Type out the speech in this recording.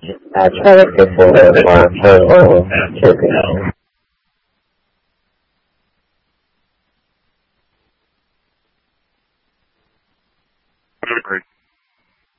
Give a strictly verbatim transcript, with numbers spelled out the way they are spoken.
I tried it before, but I'm so old. Chicken. I agree.